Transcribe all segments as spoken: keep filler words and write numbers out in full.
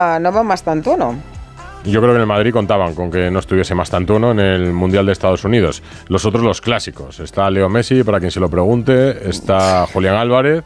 no va Mastantuono. Yo creo que en el Madrid contaban con que no estuviese Mastantuono en el Mundial de Estados Unidos. Los otros, los clásicos. Está Leo Messi, para quien se lo pregunte. Está Julián Álvarez.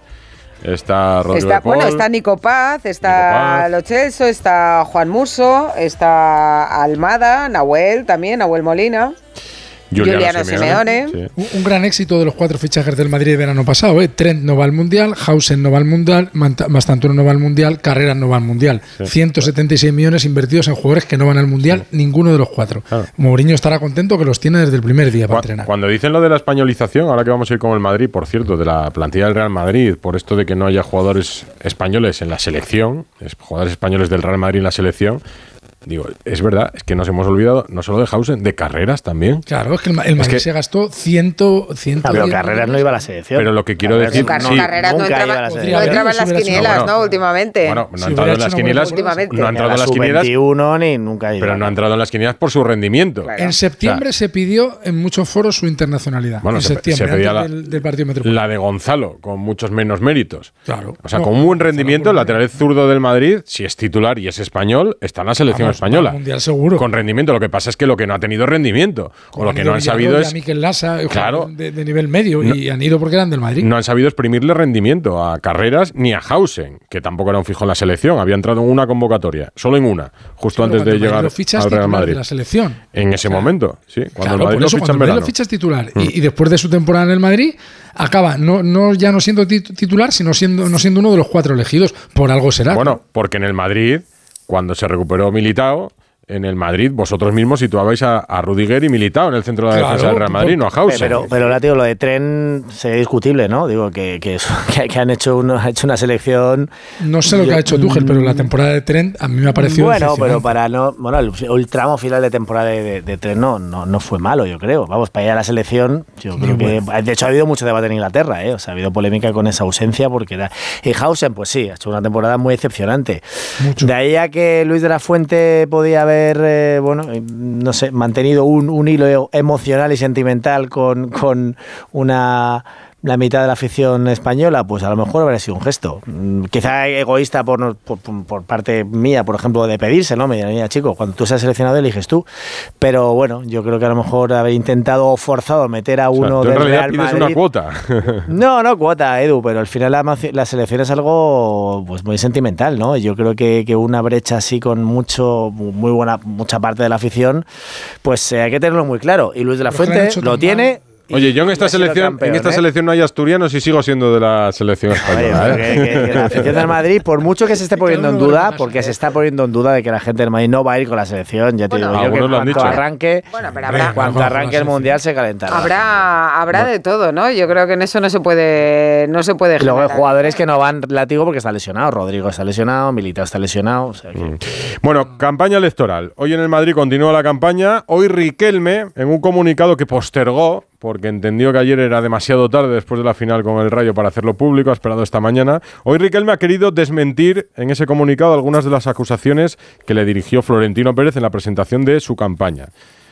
Está Rodrigo está, de Paul, Bueno, está Nico Paz, está Lo Celso, está Juan Musso, está Almada, Nahuel también, Nahuel Molina. Juliano, Juliano Simeone. Simeone. Sí. Un, un gran éxito de los cuatro fichajes del Madrid de verano pasado. ¿eh? Trent no va al Mundial, Hausen no va al Mundial, Mastantuono no va al Mundial, Carreras no va al Mundial. Sí. ciento setenta y seis millones invertidos en jugadores que no van al Mundial, sí. ninguno de los cuatro. Claro. Mourinho estará contento que los tiene desde el primer día para Cu- entrenar. Cuando dicen lo de la españolización, ahora que vamos a ir con el Madrid, por cierto, de la plantilla del Real Madrid, por esto de que no haya jugadores españoles en la selección, jugadores españoles del Real Madrid en la selección, digo, es verdad, es que nos hemos olvidado no solo de Hausen, de Carreras también. Claro, es que el, el Madrid es que se gastó cien, cien ah, pero Carreras no iba a la selección. Pero lo que quiero Carreras, decir... Car- sí, Carreras no entraba, no entraba en las quinielas, bueno, ¿no? Últimamente. Bueno, no si ha entrado en las quinielas, últimamente. no ha entrado en las quinielas, veintiuno ni nunca ha ido. pero no ha entrado en las quinielas por su rendimiento. Claro. En septiembre o sea, se pidió en muchos foros su internacionalidad. Bueno, en se, septiembre, se pedía antes la, del, del partido metropolitano. La de Gonzalo, con muchos menos méritos. Claro. O sea, no, con un buen rendimiento, el lateral zurdo del Madrid, si es titular y es español, está en la selección Vamos, española. Mundial seguro. Con rendimiento. Lo que pasa es que lo que no ha tenido rendimiento, o lo que no han sabido es... A Mikel Lassa, claro, de, de nivel medio, no, y han ido porque eran del Madrid. No han sabido exprimirle rendimiento a Carreras ni a Hausen, que tampoco era un fijo en la selección. Había entrado en una convocatoria, solo en una, justo Pero antes de llegar al Real Madrid. De la selección. En ese o sea, momento, sí. Cuando claro, el Madrid lo eso, ficha en verano. verano. Lo fichas titular mm. y, y después de su temporada en el Madrid acaba no, no ya no siendo titular, sino siendo no siendo uno de los cuatro elegidos. Por algo será. Bueno, ¿no? porque en el Madrid, cuando se recuperó Militao, en el Madrid vosotros mismos situabais a, a Rudiger y Militao en el centro de la claro, defensa del Real Madrid, no a Hausen. Pero, pero la, tío, lo de Trent sería discutible, ¿no? Digo, que, que, que, que han hecho, uno, ha hecho una selección... No sé lo yo, que ha hecho Tuchel, pero la temporada de Trent a mí me ha parecido bueno, pero para no... Bueno, el, el tramo final de temporada de, de, de Trent no, no, no fue malo, yo creo. Vamos, para ir a la selección, yo creo que... De hecho, ha habido mucho debate en Inglaterra, ¿eh? O sea, ha habido polémica con esa ausencia, porque era... Y Hausen, pues sí, ha hecho una temporada muy decepcionante. Mucho. De ahí a que Luis de la Fuente podía haber... Eh, bueno, no sé, mantenido un, un hilo emocional y sentimental con, con una la mitad de la afición española, pues a lo mejor habría sido un gesto. Quizá egoísta por, por, por parte mía, por ejemplo, de pedirse, ¿no? Me diría, chico, cuando tú seas seleccionado eliges tú. Pero bueno, yo creo que a lo mejor haber intentado o forzado meter a uno o sea, del en Real pides Madrid... una cuota. No, no cuota, Edu, pero al final la, la selección es algo pues muy sentimental, ¿no? Yo creo que, que una brecha así con mucho, muy buena, mucha parte de la afición, pues eh, hay que tenerlo muy claro. Y Luis de la pero Fuente lo tiene... Mal. Oye, yo en esta selección campeón, en esta ¿eh? selección no hay asturianos y sigo siendo de la selección española. Oye, ¿eh? que, que, que la afición del Madrid, por mucho que se esté poniendo en duda, porque se está poniendo en duda de que la gente del Madrid no va a ir con la selección, ya te bueno, digo yo que lo cuando arranque, bueno, pero habrá, cuando arranque el Mundial se calentará. Habrá, habrá bueno. de todo, ¿no? Yo creo que en eso no se puede, no se puede. Y luego hay jugadores que no van látigo porque está lesionado. Rodrigo está lesionado, Militao está lesionado. O sea que... mm. Bueno, campaña electoral. Hoy en el Madrid continúa la campaña. Hoy Riquelme, en un comunicado que postergó, porque entendió que ayer era demasiado tarde después de la final con el Rayo para hacerlo público, ha esperado esta mañana. Hoy Riquelme ha querido desmentir en ese comunicado algunas de las acusaciones que le dirigió Florentino Pérez en la presentación de su campaña.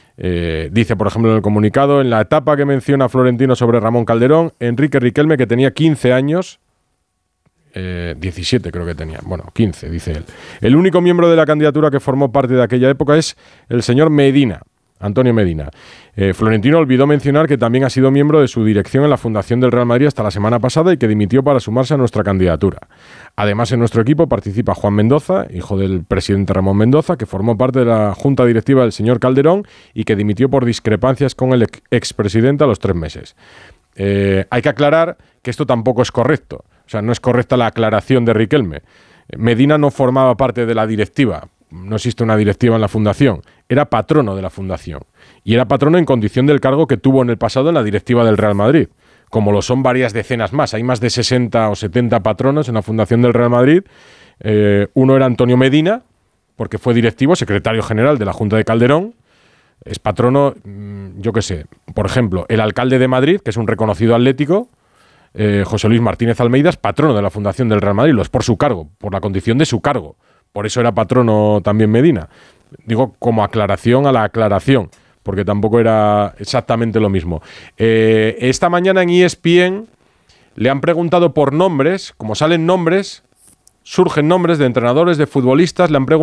Eh, dice, por ejemplo, en el comunicado, en la etapa que menciona Florentino sobre Ramón Calderón, Enrique Riquelme, que tenía quince años, eh, diecisiete creo que tenía, bueno, quince, dice él. El único miembro de la candidatura que formó parte de aquella época es el señor Medina, Antonio Medina. Eh, Florentino olvidó mencionar que también ha sido miembro de su dirección en la Fundación del Real Madrid hasta la semana pasada y que dimitió para sumarse a nuestra candidatura. Además, en nuestro equipo participa Juan Mendoza, hijo del presidente Ramón Mendoza, que formó parte de la junta directiva del señor Calderón y que dimitió por discrepancias con el expresidente a los tres meses. Eh, hay que aclarar que esto tampoco es correcto. O sea, no es correcta la aclaración de Riquelme. Medina no formaba parte de la directiva. No existe una directiva en la fundación, era patrono de la fundación y era patrono en condición del cargo que tuvo en el pasado en la directiva del Real Madrid, como lo son varias decenas más. Hay más de sesenta o setenta patronos en la fundación del Real Madrid. Eh, uno era Antonio Medina, porque fue directivo, secretario general de la Junta de Calderón. Es patrono, yo qué sé, por ejemplo, el alcalde de Madrid, que es un reconocido atlético, eh, José Luis Martínez Almeida, es patrono de la fundación del Real Madrid. Lo es por su cargo, por la condición de su cargo. Por eso era patrono también Medina. Digo, como aclaración a la aclaración, porque tampoco era exactamente lo mismo. Eh, esta mañana en E S P N le han preguntado por nombres, como salen nombres, surgen nombres de entrenadores, de futbolistas, le han preguntado